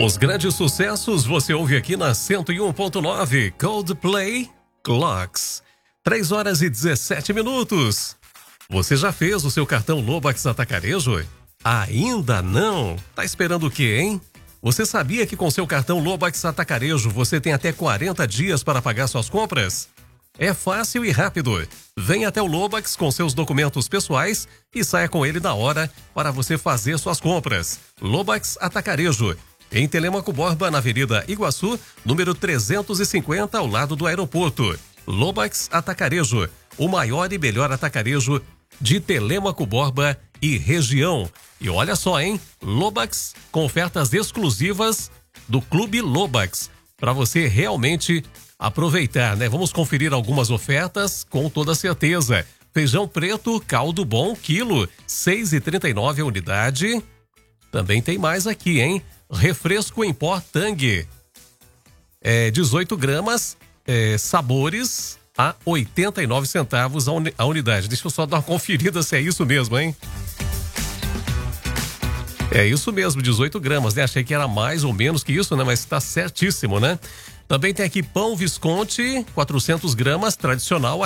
Os grandes sucessos você ouve aqui na 101.9 Coldplay Clocks. 3 horas e 17 minutos. Você já fez o seu cartão Lobax Atacarejo? Ainda não? Tá esperando o quê, hein? Você sabia que com seu cartão Lobax Atacarejo você tem até 40 dias para pagar suas compras? É fácil e rápido. Venha até o Lobax com seus documentos pessoais e saia com ele na hora para você fazer suas compras. Lobax Atacarejo, em Telêmaco Borba, na Avenida Iguaçu, número 350, ao lado do aeroporto. Lobax Atacarejo, o maior e melhor atacarejo de Telêmaco Borba e região. E olha só, hein? Lobax com ofertas exclusivas do Clube Lobax, para você realmente aproveitar, né? Vamos conferir algumas ofertas com toda certeza. Feijão preto, caldo bom, quilo, 6,39 a unidade. Também tem mais aqui, hein? Refresco em pó Tang, 18 gramas, sabores a 89 centavos a unidade. Deixa eu só dar uma conferida se é isso mesmo, hein? É isso mesmo, 18 gramas, né? Achei que era mais ou menos que isso, né? Mas tá certíssimo, né? Também tem aqui pão Visconti, 400 gramas, tradicional, a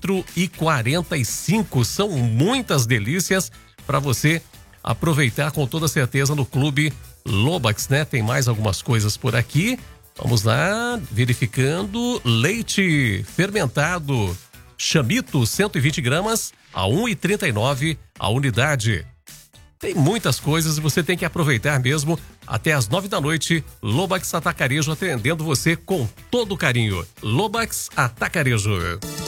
4,45. São muitas delícias para você aproveitar com toda certeza no Clube Lobax, né? Tem mais algumas coisas por aqui. Vamos lá, verificando. Leite fermentado Chamito, 120 gramas, a 1,39 a unidade. Tem muitas coisas e você tem que aproveitar mesmo até às 9 da noite. Lobax Atacarejo atendendo você com todo carinho. Lobax Atacarejo.